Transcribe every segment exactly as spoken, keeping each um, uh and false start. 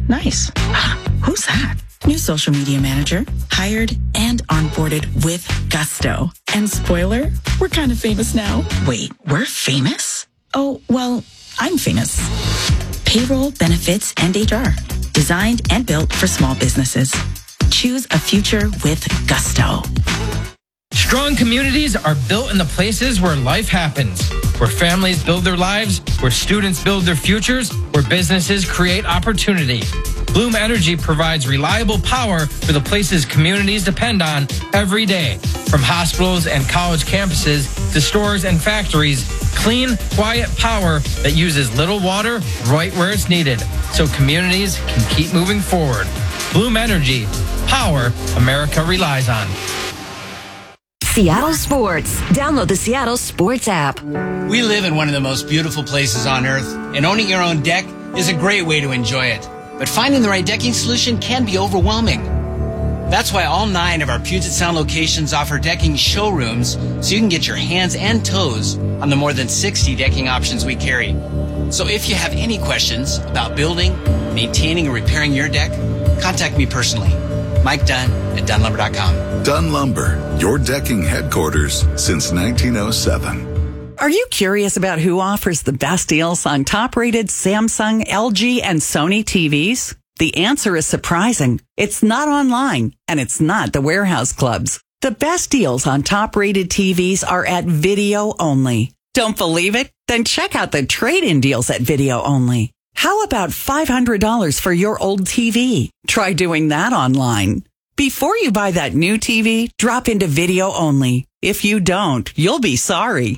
Nice. Who's that? New social media manager, hired and onboarded with gusto. And spoiler, we're kind of famous now. Wait, we're famous? Oh, well, I'm famous. Payroll, benefits, and H R. Designed and built for small businesses. Choose a future with gusto. Strong communities are built in the places where life happens, where families build their lives, where students build their futures, where businesses create opportunity. Bloom Energy provides reliable power for the places communities depend on every day. From hospitals and college campuses to stores and factories, clean, quiet power that uses little water right where it's needed, so communities can keep moving forward. Bloom Energy, power America relies on. Seattle Sports. Download the Seattle Sports app. We live in one of the most beautiful places on earth, and owning your own deck is a great way to enjoy it. But finding the right decking solution can be overwhelming. That's why all nine of our Puget Sound locations offer decking showrooms so you can get your hands and toes on the more than sixty decking options we carry. So if you have any questions about building, maintaining, or repairing your deck, contact me personally. Mike Dunn at Dunn Lumber dot com. Dunn Lumber, your decking headquarters since nineteen oh seven. Are you curious about who offers the best deals on top-rated Samsung, L G, and Sony T Vs? The answer is surprising. It's not online, and it's not the warehouse clubs. The best deals on top-rated T Vs are at Video Only. Don't believe it? Then check out the trade-in deals at Video Only. How about five hundred dollars for your old T V? Try doing that online. Before you buy that new T V, drop into Video Only. If you don't, you'll be sorry.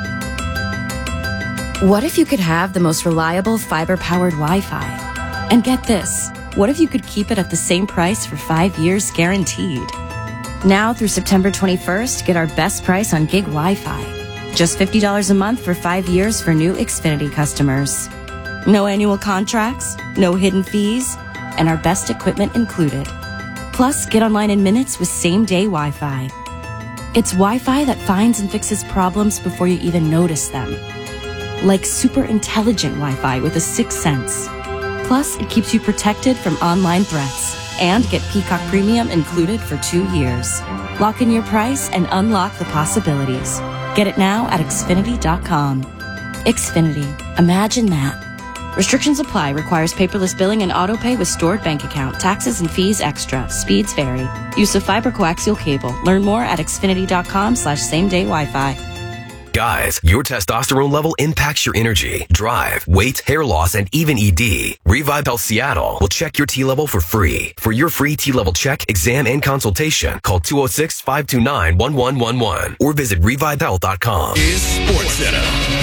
What if you could have the most reliable fiber-powered Wi-Fi? And get this, what if you could keep it at the same price for five years guaranteed? Now through September twenty-first, get our best price on gig Wi-Fi. Just fifty dollars a month for five years for new Xfinity customers. No annual contracts, no hidden fees, and our best equipment included. Plus, get online in minutes with same-day Wi-Fi. It's Wi-Fi that finds and fixes problems before you even notice them. Like super intelligent Wi-Fi with a sixth sense. Plus, it keeps you protected from online threats. And get Peacock Premium included for two years. Lock in your price and unlock the possibilities. Get it now at Xfinity dot com. Xfinity. Imagine that. Restrictions apply. Requires paperless billing and autopay with stored bank account. Taxes and fees extra. Speeds vary. Use of fiber coaxial cable. Learn more at Xfinity dot com slash same day Wi-Fi. Guys, your testosterone level impacts your energy, drive, weight, hair loss, and even E D. Revive Health Seattle will check your T level for free. For your free T level check, exam, and consultation, call two oh six, five two nine, one one one one or visit revive health dot com. Is Sports Center.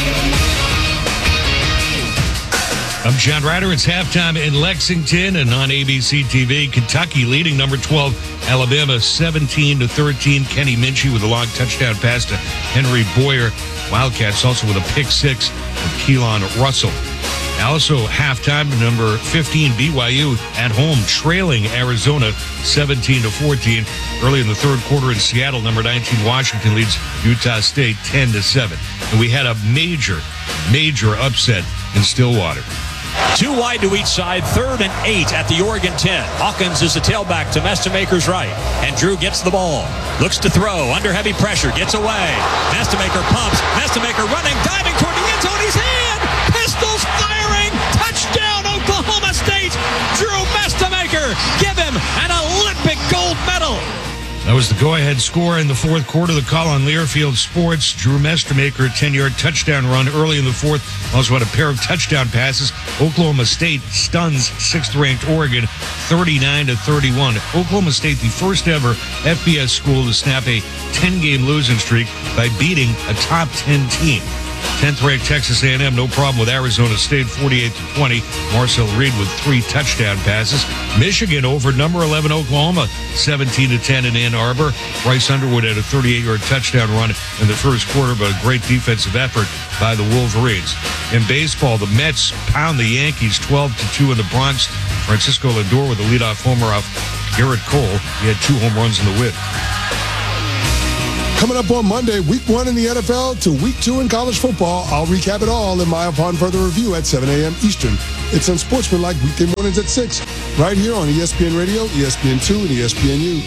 I'm John Ryder. It's halftime in Lexington and on A B C T V. Kentucky leading number twelve, Alabama seventeen to thirteen. Kenny Minchie with a long touchdown pass to Henry Boyer. Wildcats also with a pick six of Keelan Russell. Also halftime, number fifteen, B Y U at home trailing Arizona seventeen to fourteen. Early in the third quarter in Seattle, number nineteen, Washington leads Utah State ten to seven. And we had a major, major upset in Stillwater. Two wide to each side, third and eight at the Oregon ten. Hawkins is the tailback to Mestemaker's right. And Drew gets the ball. Looks to throw, under heavy pressure, gets away. Mestemaker pumps. Mestemaker running, diving toward the end zone. He's in! Pistols firing! Touchdown, Oklahoma State! Drew Mestemaker! Give him an Olympic gold medal! That was the go-ahead score in the fourth quarter. The call on Learfield Sports. Drew Mestemaker, ten-yard touchdown run early in the fourth. Also had a pair of touchdown passes. Oklahoma State stuns sixth-ranked Oregon thirty-nine to thirty-one. Oklahoma State, the first ever F B S school to snap a ten-game losing streak by beating a top ten team. tenth-ranked Texas A and M, no problem with Arizona State, forty-eight to twenty. Marcel Reed with three touchdown passes. Michigan over number eleven Oklahoma, seventeen to ten in Ann Arbor. Bryce Underwood had a thirty-eight-yard touchdown run in the first quarter, but a great defensive effort by the Wolverines. In baseball, the Mets pound the Yankees twelve to two in the Bronx. Francisco Lindor with a leadoff homer off Garrett Cole. He had two home runs in the win. Coming up on Monday, week one in the N F L to week two in college football. I'll recap it all in my Upon Further Review at seven a.m. Eastern. It's Unsportsmanlike weekday mornings at six, right here on E S P N Radio, E S P N two, and E S P N U.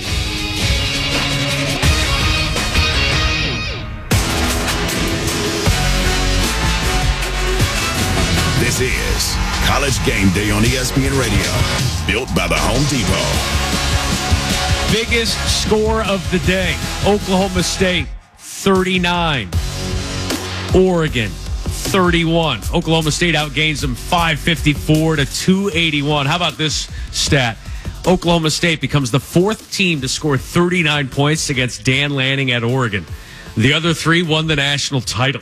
This is College Game Day on E S P N Radio, built by the Home Depot. Biggest score of the day, Oklahoma State, thirty-nine. Oregon, thirty-one. Oklahoma State outgains them five fifty-four to two eighty-one. How about this stat? Oklahoma State becomes the fourth team to score thirty-nine points against Dan Lanning at Oregon. The other three won the national title.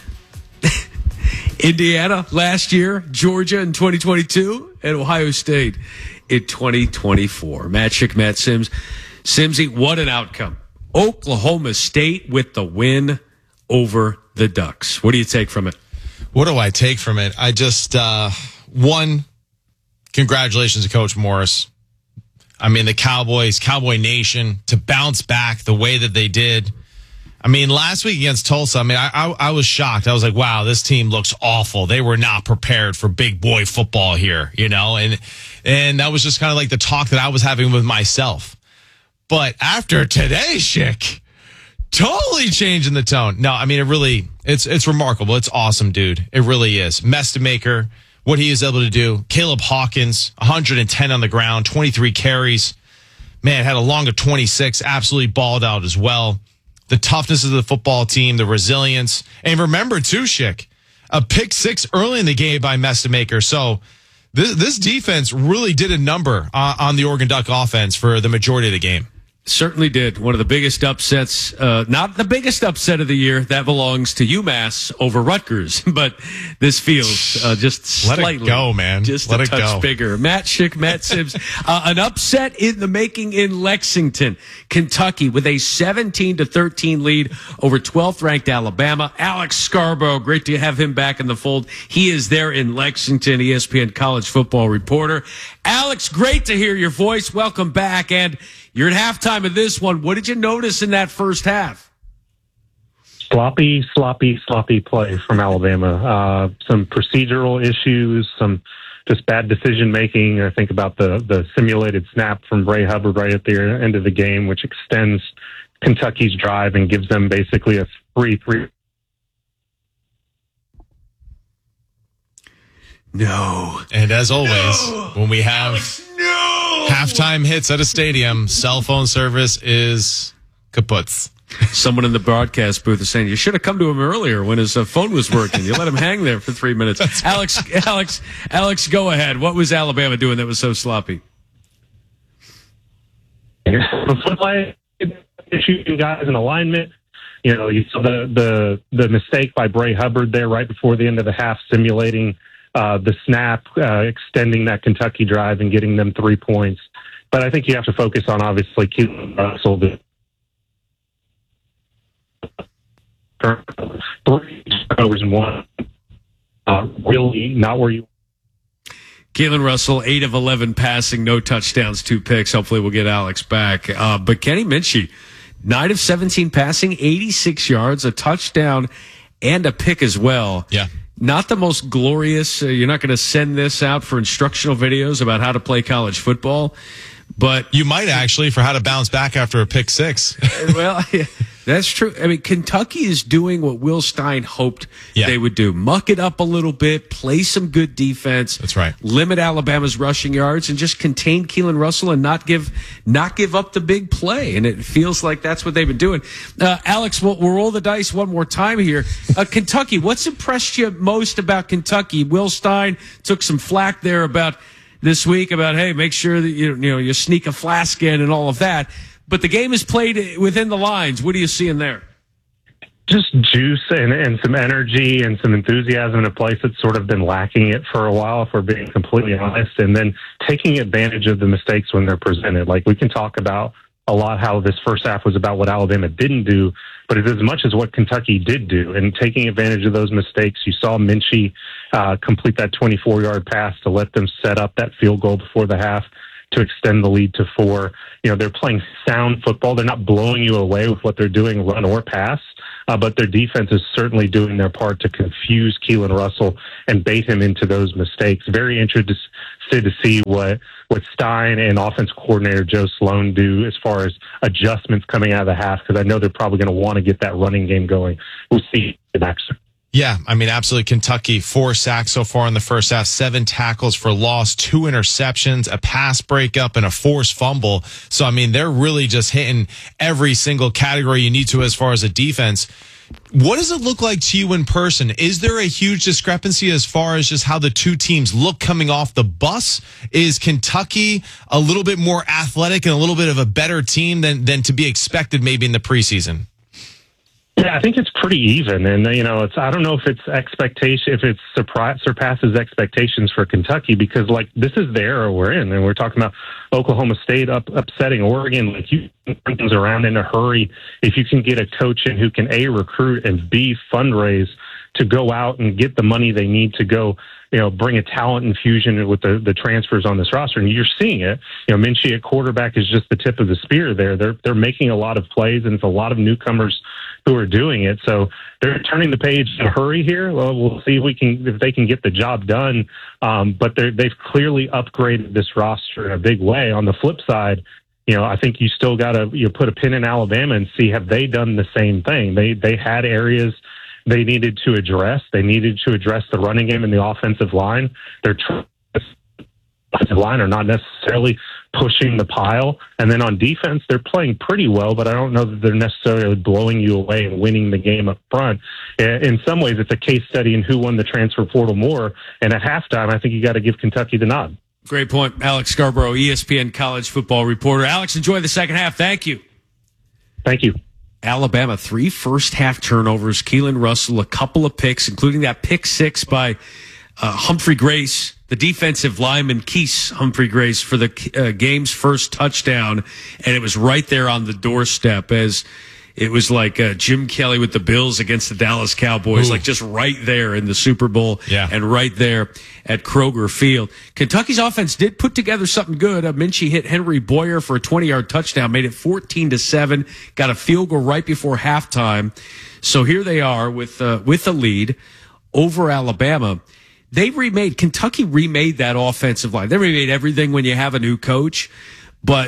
Indiana last year, Georgia in twenty twenty-two, and Ohio State in twenty twenty-four. Matt Schick, Matt Sims. Simsy, what an outcome. Oklahoma State with the win over the Ducks. What do you take from it? What do I take from it? I just, uh, one, congratulations to Coach Morris. I mean, the Cowboys, Cowboy Nation, to bounce back the way that they did. I mean, last week against Tulsa, I mean, I, I, I was shocked. I was like, wow, this team looks awful. They were not prepared for big boy football here, you know, and, and that was just kind of like the talk that I was having with myself. But after today, Schick, totally changing the tone. No, I mean, it really, it's, it's remarkable. It's awesome, dude. It really is. Mestemaker, what he is able to do. Caleb Hawkins, one hundred ten on the ground, twenty-three carries. Man, had a long of twenty-six, absolutely balled out as well. The toughness of the football team, the resilience. And remember, too, Schick, a pick six early in the game by Mestemaker. So this, this defense really did a number uh, on the Oregon Duck offense for the majority of the game. Certainly did. One of the biggest upsets, uh, not the biggest upset of the year. That belongs to UMass over Rutgers. But this feels uh, just slightly. Let it go, man. Just Let a it touch go. bigger. Matt Schick, Matt Sims. uh, an upset in the making in Lexington, Kentucky, with a seventeen to thirteen lead over twelfth ranked Alabama. Alex Scarborough, great to have him back in the fold. He is there in Lexington, E S P N college football reporter. Alex, great to hear your voice. Welcome back. And you're at halftime of this one. What did you notice in that first half? Sloppy, sloppy, sloppy play from Alabama. Uh, some procedural issues, some just bad decision making. I think about the, the simulated snap from Bray Hubbard right at the end of the game, which extends Kentucky's drive and gives them basically a free three. No. And as always, no. when we have Alex, no. halftime hits at a stadium, cell phone service is kaputs. Someone in the broadcast booth is saying you should have come to him earlier when his uh, phone was working. You let him hang there for three minutes. Alex, Alex, Alex, go ahead. What was Alabama doing that was so sloppy? Shooting guys in alignment. You know, you saw the, the, the mistake by Bray Hubbard there right before the end of the half, simulating uh, the snap, uh, extending that Kentucky drive and getting them three points. But I think you have to focus on, obviously, Keelan Russell. The three turnovers in one. Uh, really not where you. Keelan Russell, eight of eleven passing, no touchdowns, two picks. Hopefully we'll get Alex back. Uh, but Kenny Minchie, nine of seventeen passing, eighty-six yards, a touchdown, and a pick as well. Yeah. Not the most glorious. Uh, you're not going to send this out for instructional videos about how to play college football. But you might actually for how to bounce back after a pick six. Well, yeah, that's true. I mean, Kentucky is doing what Will Stein hoped yeah. they would do. Muck it up a little bit, play some good defense. That's right. Limit Alabama's rushing yards and just contain Keelan Russell and not give not give up the big play. And it feels like that's what they've been doing. Uh, Alex, we'll, we'll roll the dice one more time here. Uh, Kentucky, what's impressed you most about Kentucky? Will Stein took some flack there about this week about, hey, make sure that you, you know, you sneak a flask in and all of that. But the game is played within the lines. What are you seeing there? Just juice and, and some energy and some enthusiasm in a place that's sort of been lacking it for a while, if we're being completely honest, and then taking advantage of the mistakes when they're presented. Like, we can talk about a lot how this first half was about what Alabama didn't do, but it's as much as what Kentucky did do, and taking advantage of those mistakes. You saw Minchie uh, complete that twenty-four-yard pass to let them set up that field goal before the half. to extend the lead to four. You know, they're playing sound football. They're not blowing you away with what they're doing, run or pass. Uh, but their defense is certainly doing their part to confuse Keelan Russell and bait him into those mistakes. Very interested to see what, what Stein and offense coordinator Joe Sloan do as far as adjustments coming out of the half, because I know they're probably going to want to get that running game going. We'll see next. Yeah, I mean, absolutely. Kentucky, four sacks so far in the first half, seven tackles for loss, two interceptions, a pass breakup, and a forced fumble. So, I mean, they're really just hitting every single category you need to as far as a defense. What does it look like to you in person? Is there a huge discrepancy as far as just how the two teams look coming off the bus? Is Kentucky a little bit more athletic and a little bit of a better team than, than to be expected maybe in the preseason? Yeah, I think it's pretty even, and you know, it's I don't know if it's expectation, if it surpri- surpasses expectations for Kentucky, because like this is the era we're in, and we're talking about Oklahoma State up, upsetting Oregon. Like you can turn things around in a hurry if you can get a coach in who can A, recruit, and B, fundraise to go out and get the money they need to go, you know, bring a talent infusion with the, the transfers on this roster. And you're seeing it. You know, Minchie at quarterback is just the tip of the spear there. They're they're making a lot of plays, and it's a lot of newcomers who are doing it. So they're turning the page in a hurry here. Well, we'll see if we can if they can get the job done. Um, but they they've clearly upgraded this roster in a big way. On the flip side, you know, I think you still got to you know, put a pin in Alabama and see have they done the same thing. They they had areas they needed to address. They needed to address the running game and the offensive line. Their offensive line are not necessarily pushing the pile. And then on defense, they're playing pretty well, but I don't know that they're necessarily blowing you away and winning the game up front. In some ways, it's a case study in who won the transfer portal more. And at halftime, I think you got to give Kentucky the nod. Great point. Alex Scarborough, E S P N college football reporter. Alex, enjoy the second half. Thank you. Thank you. Alabama, three first half turnovers. Keelan Russell, a couple of picks, including that pick six by uh, Humphrey Grace, the defensive lineman, Keese Humphrey Grace, for the uh, game's first touchdown. And it was right there on the doorstep, as it was like uh, Jim Kelly with the Bills against the Dallas Cowboys, Ooh. like just right there in the Super Bowl yeah. and right there at Kroger Field. Kentucky's offense did put together something good. Uh, Minchie hit Henry Boyer for a twenty-yard touchdown, made it fourteen to seven, got a field goal right before halftime. So here they are with uh, with a lead over Alabama. They remade, Kentucky remade that offensive line. They remade everything when you have a new coach, but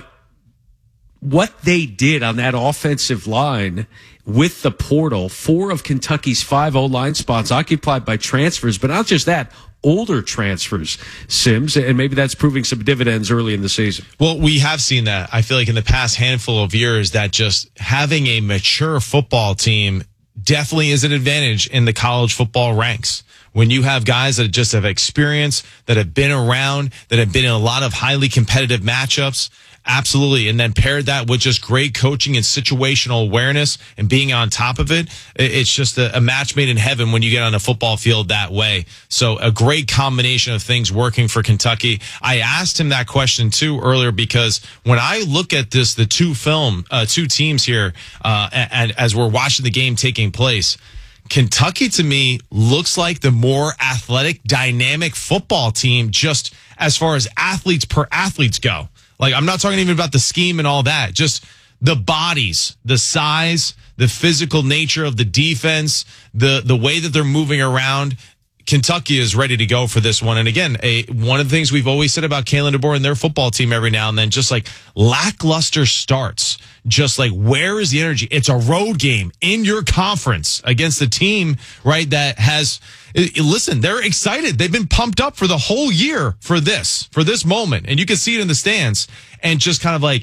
what they did on that offensive line with the portal, four of Kentucky's five O-line spots occupied by transfers, but not just that, older transfers, Sims, and maybe that's proving some dividends early in the season. Well, we have seen that. I feel like in the past handful of years that just having a mature football team definitely is an advantage in the college football ranks. When you have guys that just have experience, that have been around, that have been in a lot of highly competitive matchups, absolutely. And then paired that with just great coaching and situational awareness and being on top of it, it's just a, a match made in heaven when you get on a football field that way. So a great combination of things working for Kentucky. I asked him that question too earlier, because when I look at this, the two film, uh, two teams here, uh, and as we're watching the game taking place, Kentucky, to me, looks like the more athletic, dynamic football team, just as far as athletes per athletes go. Like, I'm not talking even about the scheme and all that, just the bodies, the size, the physical nature of the defense, the the way that they're moving around. Kentucky is ready to go for this one. And again, a one of the things we've always said about Kalen DeBoer and their football team every now and then, just like lackluster starts, just like where is the energy? It's a road game in your conference against a team, right, that has, listen, they're excited. They've been pumped up for the whole year for this, for this moment. And you can see it in the stands, and just kind of like,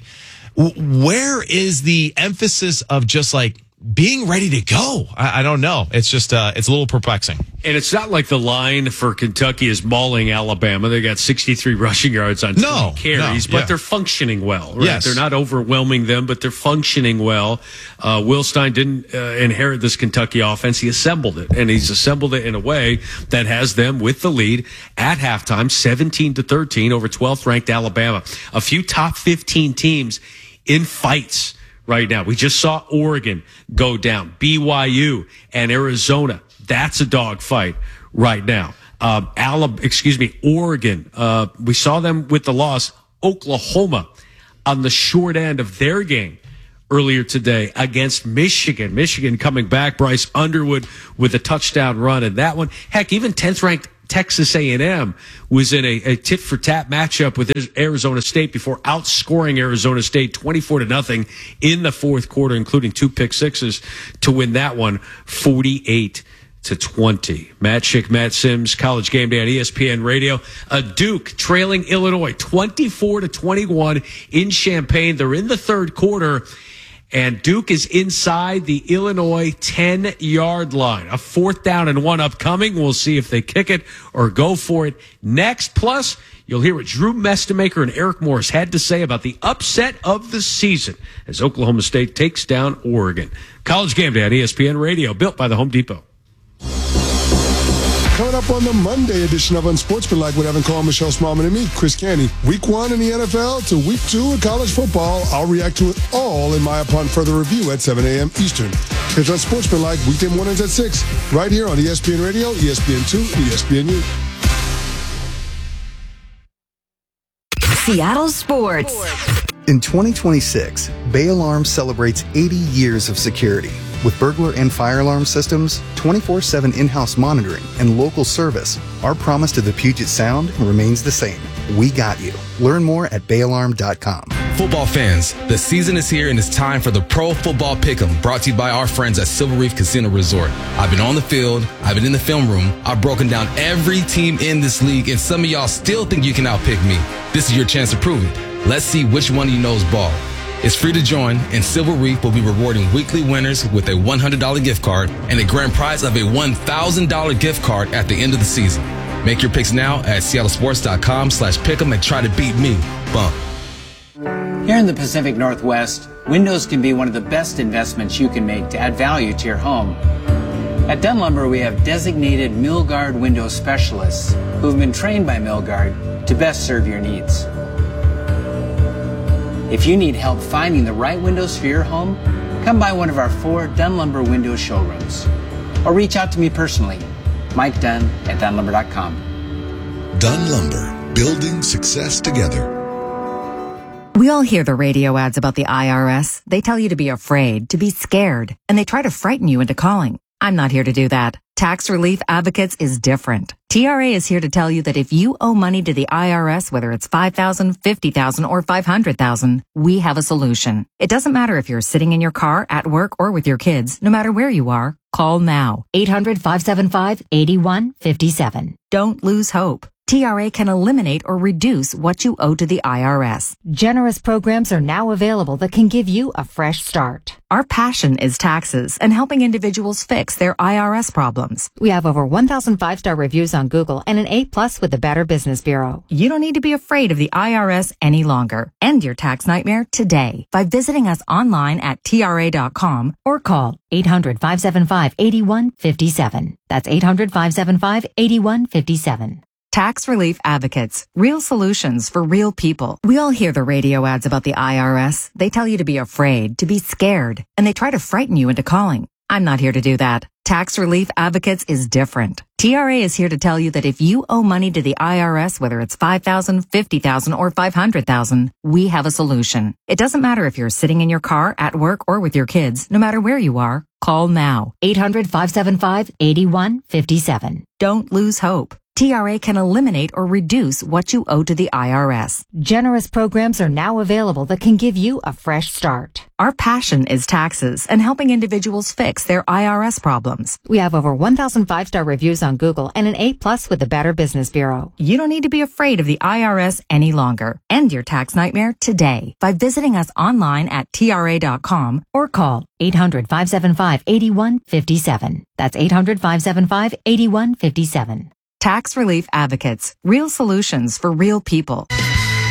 where is the emphasis of just like being ready to go? I, I don't know. It's just, uh, it's a little perplexing. And it's not like the line for Kentucky is mauling Alabama. They got sixty-three rushing yards on twenty no, carries, no, but yeah. they're functioning well, right? Yes. They're not overwhelming them, but they're functioning well. Uh, Will Stein didn't uh, inherit this Kentucky offense. He assembled it, and he's assembled it in a way that has them with the lead at halftime, seventeen to thirteen over twelfth ranked Alabama. A few top fifteen teams in fights right now. We just saw Oregon go down, B Y U and Arizona. That's a dogfight right now. Um, Alabama, excuse me, Oregon. Uh, we saw them with the loss. Oklahoma on the short end of their game earlier today against Michigan. Michigan coming back. Bryce Underwood with a touchdown run in that one. Heck, even tenth-ranked Texas A and M was in a, a tit-for-tat matchup with Arizona State before outscoring Arizona State twenty-four to nothing in the fourth quarter, including two pick sixes to win that one forty-eight to twenty. Matt Schick, Matt Sims, College Game Day on E S P N Radio. A Duke trailing Illinois twenty-four to twenty-one in Champaign. They're in the third quarter. And Duke is inside the Illinois ten-yard line. A fourth down and one upcoming. We'll see if they kick it or go for it next. Plus, you'll hear what Drew Mestemaker and Eric Morris had to say about the upset of the season as Oklahoma State takes down Oregon. College Game Day on E S P N Radio, built by the Home Depot. Coming up on the Monday edition of Unsportsmanlike with Evan Cole, Michelle Smallman, and me, Chris Canty. Week one in the N F L to week two in college football. I'll react to it all in my upon further review at seven a.m. Eastern. It's Unsportsmanlike, weekday mornings at six, right here on E S P N Radio, E S P N two, and E S P N U. Seattle Sports. In twenty twenty-six, Bay Alarm celebrates eighty years of security. With burglar and fire alarm systems, twenty-four seven in-house monitoring, and local service, our promise to the Puget Sound remains the same. We got you. Learn more at bay alarm dot com. Football fans, the season is here and it's time for the Pro Football Pick'em, brought to you by our friends at Silver Reef Casino Resort. I've been on the field, I've been in the film room, I've broken down every team in this league, and some of y'all still think you can outpick me. This is your chance to prove it. Let's see which one of you knows ball. It's free to join, and Silver Reef will be rewarding weekly winners with a one hundred dollars gift card and a grand prize of a one thousand dollars gift card at the end of the season. Make your picks now at seattle sports dot com slash pick'em and try to beat me. Bump. Here in the Pacific Northwest, windows can be one of the best investments you can make to add value to your home. At Dunn Lumber, we have designated Milgard window specialists who have been trained by Milgard to best serve your needs. If you need help finding the right windows for your home, come by one of our four Dunn Lumber window showrooms. Or reach out to me personally, Mike Dunn at dunn lumber dot com. Dunn Lumber, building success together. We all hear the radio ads about the I R S. They tell you to be afraid, to be scared, and they try to frighten you into calling. I'm not here to do that. Tax Relief Advocates is different. T R A is here to tell you that if you owe money to the I R S, whether it's five thousand dollars, fifty thousand dollars, or five hundred thousand dollars, we have a solution. It doesn't matter if you're sitting in your car, at work, or with your kids. No matter where you are, call now. eight hundred, five seven five, eight one five seven. Don't lose hope. T R A can eliminate or reduce what you owe to the I R S. Generous programs are now available that can give you a fresh start. Our passion is taxes and helping individuals fix their I R S problems. We have over one thousand five-star reviews on Google and an A plus with the Better Business Bureau. You don't need to be afraid of the I R S any longer. End your tax nightmare today by visiting us online at T R A dot com or call eight hundred, five seven five, eight one five seven. That's eight hundred, five seven five, eight one five seven. Tax Relief Advocates. Real solutions for real people. We all hear the radio ads about the I R S. They tell you to be afraid, to be scared, and they try to frighten you into calling. I'm not here to do that. Tax Relief Advocates is different. T R A is here to tell you that if you owe money to the I R S, whether it's five thousand dollars, fifty thousand dollars, or five hundred thousand dollars, we have a solution. It doesn't matter if you're sitting in your car, at work, or with your kids. No matter where you are, call now. eight hundred, five seven five, eight one five seven. Don't lose hope. T R A can eliminate or reduce what you owe to the I R S. Generous programs are now available that can give you a fresh start. Our passion is taxes and helping individuals fix their I R S problems. We have over one thousand five-star reviews on Google and an A plus with the Better Business Bureau. You don't need to be afraid of the I R S any longer. End your tax nightmare today by visiting us online at T R A dot com or call eight hundred, five seven five, eight one five seven. That's eight hundred, five seven five, eight one five seven. Tax Relief Advocates. Real solutions for real people.